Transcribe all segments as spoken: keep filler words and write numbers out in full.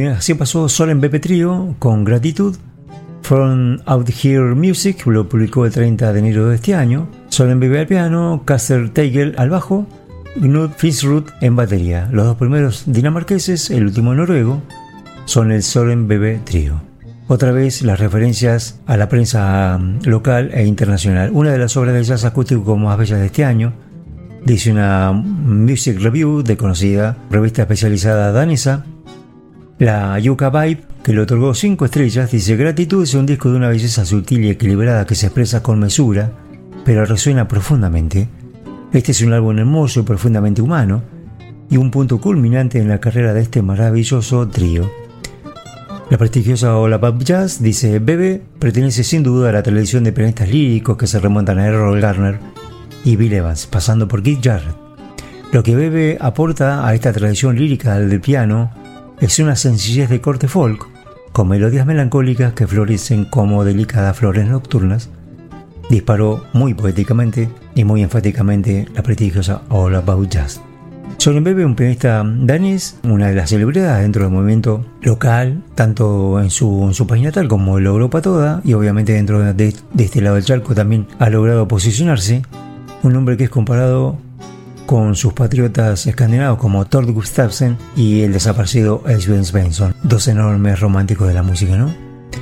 así pasó Solemn Bebe Trio con Gratitud. From Out Here Music lo publicó el treinta de enero de este año. Solemn Bebe al piano, Caster Teigel al bajo, Knut Finsrud en batería. Los dos primeros dinamarqueses, el último noruego, son el Solemn Bebe Trio. Otra vez las referencias a la prensa local e internacional. Una de las obras de jazz acústico más bellas de este año, dice una Music Review de conocida revista especializada danesa. La Yuka Vibe, que le otorgó cinco estrellas, dice: Gratitud es un disco de una belleza sutil y equilibrada que se expresa con mesura, pero resuena profundamente. Este es un álbum hermoso y profundamente humano, y un punto culminante en la carrera de este maravilloso trío. La prestigiosa All About Jazz, dice Bebe, pertenece sin duda a la tradición de pianistas líricos que se remontan a Errol Garner y Bill Evans, pasando por Keith Jarrett. Lo que Bebe aporta a esta tradición lírica del piano es una sencillez de corte folk, con melodías melancólicas que florecen como delicadas flores nocturnas. Disparó muy poéticamente y muy enfáticamente la prestigiosa All About Jazz. Solemn Bebe, un pianista danés, una de las celebridades dentro del movimiento local, tanto en su, en su país natal como en la Europa toda, y obviamente dentro de, de este lado del charco también ha logrado posicionarse. Un hombre que es comparado con sus patriotas escandinavos como Tord Gustafsson y el desaparecido Esbjörn Svensson, dos enormes románticos de la música, ¿no?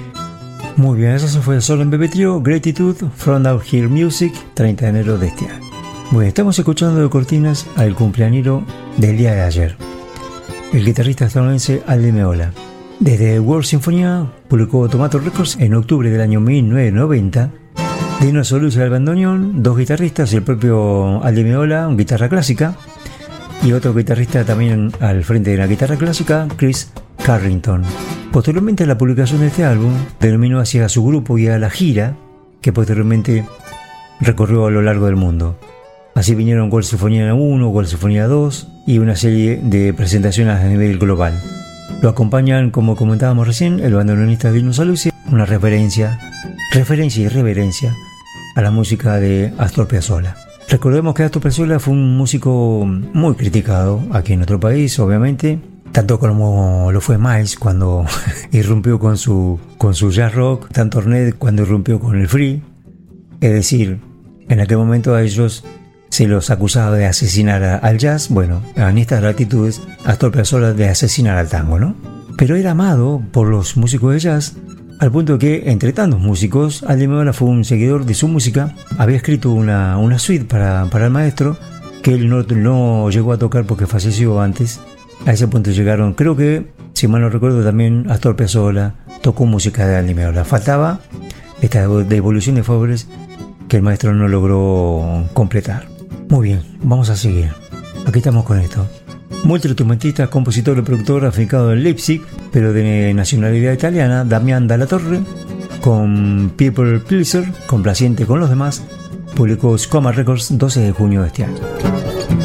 Muy bien, eso fue el Solemn Bebe Trio, Gratitude, From Out Here Music, treinta de enero de este año. Bueno, estamos escuchando de cortinas al cumpleañero del día de ayer, el guitarrista estadounidense Al Di Meola. Desde World Sinfonia publicó Tomato Records en octubre del año mil novecientos noventa. Dino Solucio al bandoneón, dos guitarristas, el propio Al Di Meola, un guitarra clásica, y otro guitarrista también al frente de la guitarra clásica, Chris Carrington. Posteriormente a la publicación de este álbum, denominó hacia su grupo y a la gira que posteriormente recorrió a lo largo del mundo. Así vinieron World Sinfonía uno, World Sinfonía dos y una serie de presentaciones a nivel global. Lo acompañan, como comentábamos recién, el bandoneonista Dino Solucio, una referencia, referencia y reverencia a la música de Astor Piazzolla. Recordemos que Astor Piazzolla fue un músico muy criticado aquí en nuestro país, obviamente, tanto como lo fue Miles cuando irrumpió con su, con su jazz rock, tanto Ornette cuando irrumpió con el free. Es decir, en aquel momento a ellos se los acusaba de asesinar a, al jazz. Bueno, en estas latitudes Astor Piazzolla de asesinar al tango, ¿no? Pero era amado por los músicos de jazz, al punto que, entre tantos músicos, Al Di Meola fue un seguidor de su música. Había escrito una, una suite para, para el maestro, que él no, no llegó a tocar porque falleció antes. A ese punto llegaron, creo que, si mal no recuerdo, también Astor Piazzolla tocó música de Al Di Meola. Faltaba esta devolución de favores que el maestro no logró completar. Muy bien, vamos a seguir. Aquí estamos con esto. Multiinstrumentista, compositor y productor afincado en Leipzig, pero de nacionalidad italiana, Damián Dalla Torre, con People Pleaser, complaciente con los demás, publicó Scoma Records doce de junio de este año.